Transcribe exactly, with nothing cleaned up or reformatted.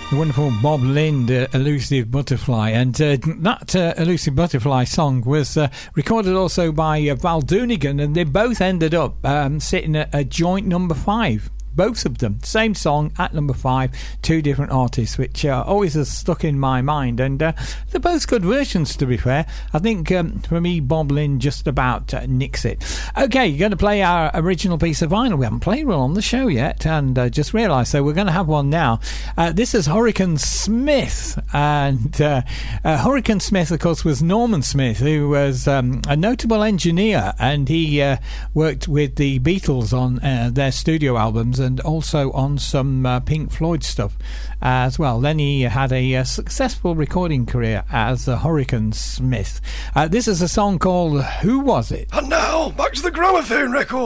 The wonderful Bob Lind, uh, Elusive Butterfly. And uh, that uh, Elusive Butterfly song was uh, recorded also by uh, Val Doonigan, and they both ended up um, sitting at a joint number five. Both of them, same song at number five, two different artists, which uh, always has stuck in my mind. And uh, they're both good versions, to be fair. I think, um, for me, Bob Lind just about uh, nicks it. Okay, you're going to play our original piece of vinyl. We haven't played one on the show yet, and uh, just realised, so we're going to have one now. Uh, this is Hurricane Smith. And uh, uh, Hurricane Smith, of course, was Norman Smith, who was um, a notable engineer, and he uh, worked with the Beatles on uh, their studio albums, and also on some uh, Pink Floyd stuff uh, as well. Then he had a uh, successful recording career as uh, Hurricane Smith. Uh, this is a song called Who Was It? And now, back to the gramophone record.